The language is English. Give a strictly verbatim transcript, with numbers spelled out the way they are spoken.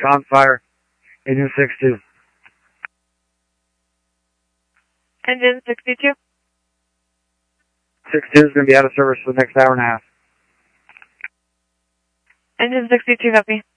on fire. Engine sixty-two. Engine sixty-two. sixty-two is going to be out of service for the next hour and a half. Engine sixty-two, copy.